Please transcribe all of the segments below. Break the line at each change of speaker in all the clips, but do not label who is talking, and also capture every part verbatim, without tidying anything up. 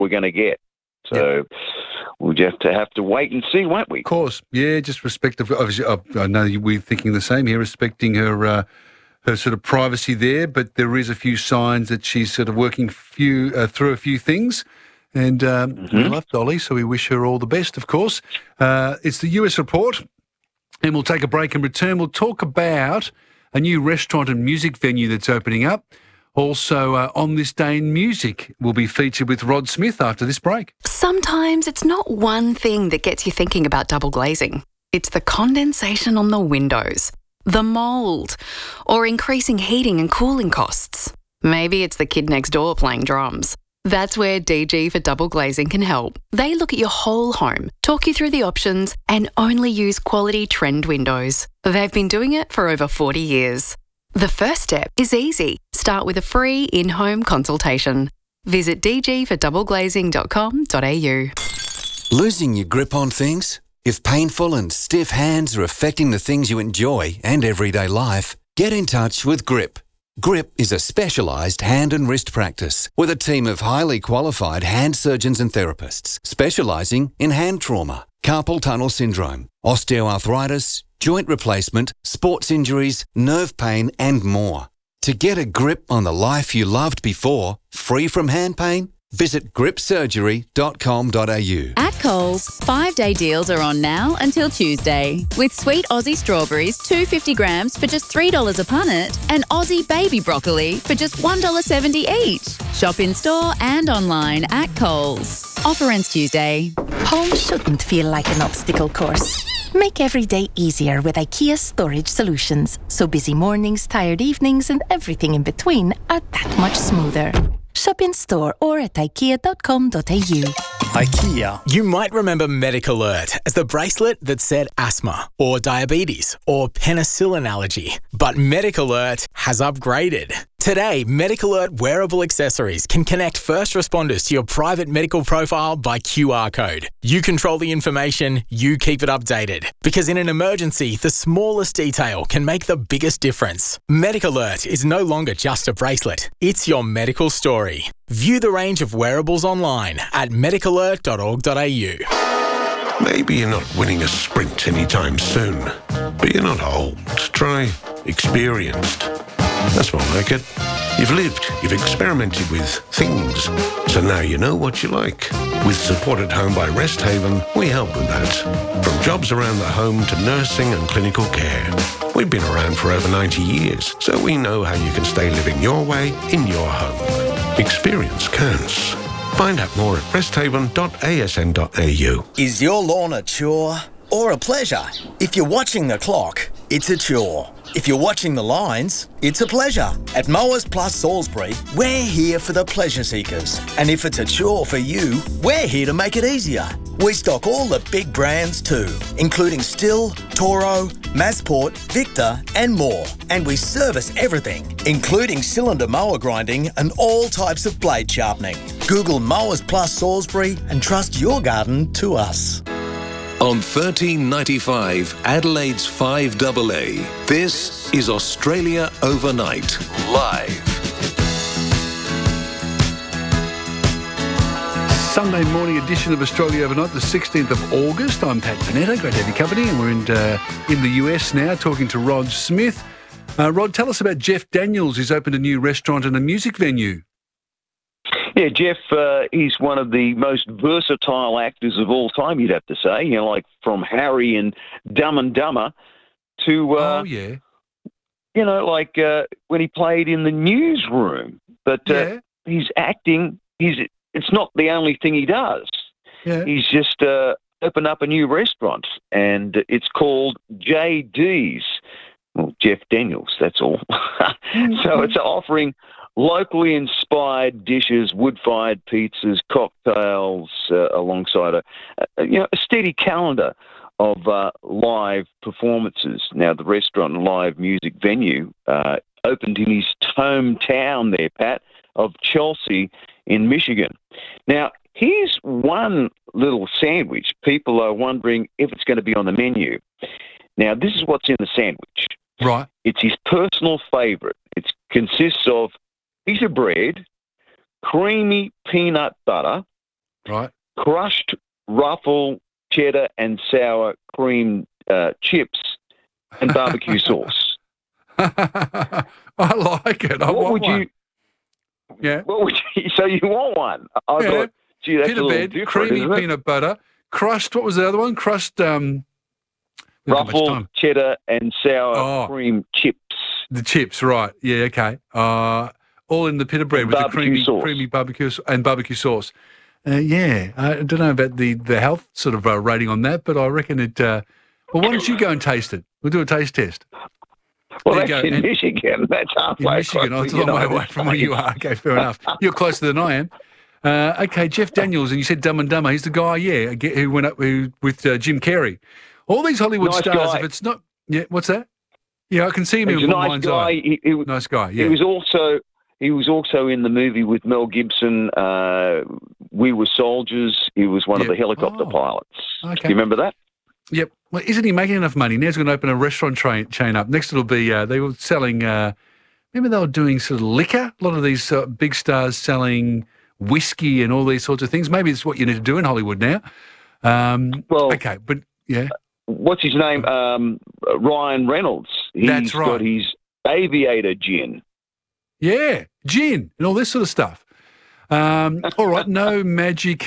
we're going to get. So yep. we'll just have to have to wait and see, won't we?
Of course, yeah. Just respect. Of, obviously, I know we're thinking the same here, respecting her uh, her sort of privacy there. But there is a few signs that she's sort of working few uh, through a few things, and um, mm-hmm. we love Dolly, so we wish her all the best. Of course, uh, it's the U S Report, and we'll take a break and return. We'll talk about a new restaurant and music venue that's opening up. Also, uh, On This Day in Music will be featured with Rod Smith after this break.
Sometimes it's not one thing that gets you thinking about double glazing. It's the condensation on the windows, the mould, or increasing heating and cooling costs. Maybe it's the kid next door playing drums. That's where D G for Double Glazing can help. They look at your whole home, talk you through the options, and only use quality trend windows. They've been doing it for over forty years. The first step is easy. Start with a free in-home consultation. Visit d g for double glazing dot com dot a u.
Losing your grip on things? If painful and stiff hands are affecting the things you enjoy and everyday life, get in touch with Grip. Grip is a specialised hand and wrist practice with a team of highly qualified hand surgeons and therapists specialising in hand trauma, carpal tunnel syndrome, osteoarthritis, joint replacement, sports injuries, nerve pain and more. To get a grip on the life you loved before, free from hand pain, visit grip surgery dot com dot a u.
At Coles, five-day deals are on now until Tuesday. With sweet Aussie strawberries, two hundred fifty grams for just three dollars a punnet, and Aussie baby broccoli for just one dollar seventy each. Shop in-store and online at Coles. Offer ends Tuesday.
Home shouldn't feel like an obstacle course. Make every day easier with IKEA storage solutions, so busy mornings, tired evenings and everything in between are that much smoother. Shop in store or at ikea dot com dot a u.
IKEA. You might remember MedicAlert as the bracelet that said asthma or diabetes or penicillin allergy. But MedicAlert has upgraded. Today, MedicAlert wearable accessories can connect first responders to your private medical profile by Q R code. You control the information, you keep it updated. Because in an emergency, the smallest detail can make the biggest difference. MedicAlert is no longer just a bracelet. It's your medical story. View the range of wearables online at medic alert dot org dot a u.
Maybe you're not winning a sprint anytime soon, but you're not old. Try experienced. That's more like it. You've lived, you've experimented with things, so now you know what you like. With support at home by Rest Haven, we help with that. From jobs around the home to nursing and clinical care. We've been around for over ninety years, so we know how you can stay living your way in your home. Experience counts. Find out more at rest haven dot a s n dot a u.
Is your lawn a chore or a pleasure? If you're watching the clock, it's a chore. If you're watching the lines, it's a pleasure. At Mowers Plus Salisbury, we're here for the pleasure seekers. And if it's a chore for you, we're here to make it easier. We stock all the big brands too, including Still, Toro, Masport, Victor and more. And we service everything, including cylinder mower grinding and all types of blade sharpening. Google Mowers Plus Salisbury and trust your garden to us.
On thirteen ninety-five, Adelaide's five A A, this is Australia Overnight, live.
Sunday morning edition of Australia Overnight, the sixteenth of August. I'm Pat Panetta, great to have you company, and we're in, uh, in the U S now talking to Rod Smith. Uh, Rod, tell us about Jeff Daniels, who's opened a new restaurant and a music venue.
Yeah, Jeff, uh, he's one of the most versatile actors of all time, you'd have to say. You know, like from Harry and Dumb and Dumber to, uh,
oh, yeah.
you know, like uh, when he played in the Newsroom. But uh,
Yeah.
he's acting, he's it's not the only thing he does.
Yeah.
He's just uh, opened up a new restaurant, and it's called J D's. Well, Jeff Daniels, that's all. So it's offering locally inspired dishes, wood-fired pizzas, cocktails, uh, alongside a, a you know a steady calendar of uh, live performances. Now, the restaurant and live music venue uh, opened in his hometown there, Pat, of Chelsea in Michigan. Now, here's one little sandwich. People are wondering if it's going to be on the menu. Now, this is what's in the sandwich.
Right.
It's his personal favourite. It consists of piece of bread, creamy peanut butter,
Right.
crushed ruffle, cheddar, and sour cream uh, chips, and barbecue sauce.
I like it. I
what
want
would
one.
you?
Yeah.
What would you? So you want one? I
Yeah.
thought, gee, that's
Pita
a little
bed,
different,
creamy
isn't it?
peanut butter, crushed. What was the other one? Crushed. Um, we haven't got much
Ruffle,
time.
cheddar, and sour
Oh.
cream chips.
The chips, right? Yeah, okay. Uh, all in the pita bread
And
with the
barbecue
creamy,
sauce.
creamy barbecue s- and barbecue sauce. Uh, yeah, I don't know about the, the health sort of uh, rating on that, but I reckon it. Uh, well, why don't you go and taste it? We'll do a taste test.
Well,
There you
that's
go.
in
And-
Michigan. That's
In
halfway
Michigan, oh,
across
it's a
the
long way
United
away from where you
States.
are. Okay, fair enough. You're closer than I am. Uh, okay, Jeff Daniels, and you said Dumb and Dumber. He's the guy, yeah, ge- who went up who, with uh, Jim Carrey. All these Hollywood
Nice
stars.
guy.
If it's not, yeah, what's that? Yeah, I can see him
He's
in
a
my
nice
mind's
guy.
eye.
He, he,
Nice guy. Yeah.
he was also he was also in the movie with Mel Gibson. Uh, We Were Soldiers. He was one of
Yeah.
the helicopter
Oh.
pilots.
Okay.
Do you remember that?
Yep. Well, isn't he making enough money? Now he's going to open a restaurant train, chain up. Next it'll be, uh, they were selling, uh, remember they were doing sort of liquor? A lot of these uh, big stars selling whiskey and all these sorts of things. Maybe it's what you need to do in Hollywood now. Um,
Well,
okay, but yeah.
what's his name? Um, Ryan Reynolds. He's
That's right.
got his aviator gin.
Yeah, gin and all this sort of stuff. Um, all right, no magic.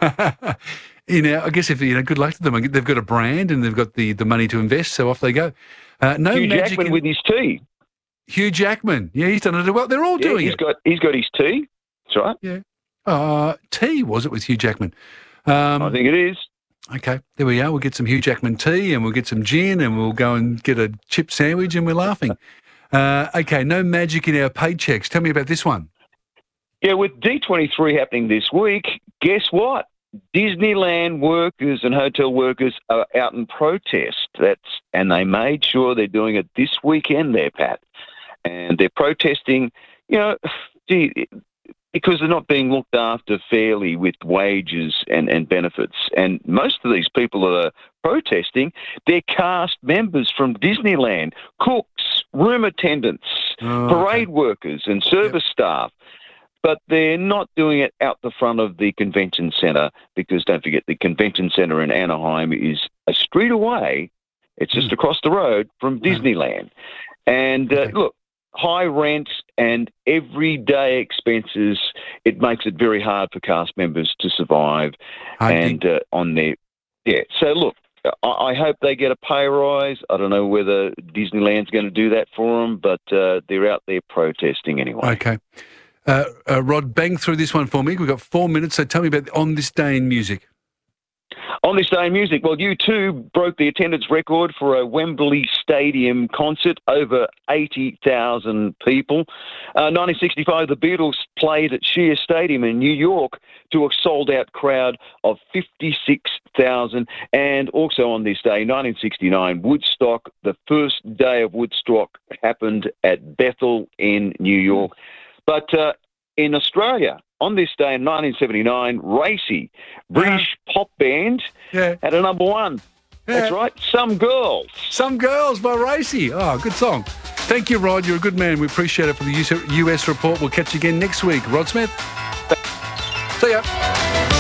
You know, I guess if you know, good luck to them. They've got a brand and they've got the, the money to invest, so off they go. Uh, no
Hugh
magic
Jackman
in-
with his tea.
Hugh Jackman. Yeah, he's done it well. They're all
Yeah,
doing
he's
it.
got he's got his tea. That's right.
Yeah. Uh, tea was it with Hugh Jackman? Um,
I think it is.
Okay, there we are. We'll get some Hugh Jackman tea and we'll get some gin and we'll go and get a chip sandwich and we're laughing. Uh, okay, no magic in our paychecks. Tell me about this one.
Yeah, with D twenty-three happening this week, guess what? Disneyland workers and hotel workers are out in protest. That's and they made sure they're doing it this weekend there, Pat. And they're protesting, you know, gee, because they're not being looked after fairly with wages and, and benefits. And most of these people that are protesting, they're cast members from Disneyland, cooks, room attendants,
Oh,
parade
okay.
workers and service staff. But they're not doing it out the front of the convention centre because don't forget the convention centre in Anaheim is a street away. It's just
Mm.
across the road from Disneyland. And uh,
Okay.
look, high rent and everyday expenses, it makes it very hard for cast members to survive
Hard
and uh, on their, yeah. So look, I, I hope they get a pay rise. I don't know whether Disneyland's going to do that for them, but uh, they're out there protesting anyway.
Okay. Uh, uh, Rod, bang through this one for me. We've got four minutes, so tell me about On This Day in Music.
On This Day in Music, well, U two broke the attendance record for a Wembley Stadium concert, over eighty thousand people. Uh, nineteen sixty-five, the Beatles played at Shea Stadium in New York to a sold-out crowd of fifty-six thousand. And also on this day, nineteen sixty-nine, Woodstock, the first day of Woodstock happened at Bethel in New York. But uh, in Australia, on this day in nineteen seventy-nine, Racy, British pop band,
Yeah.
had a number one. That's
Yeah.
right, Some Girls.
Some Girls by Racy. Oh, good song. Thank you, Rod. You're a good man. We appreciate it for the U S report. We'll catch you again next week. Rod Smith. See ya.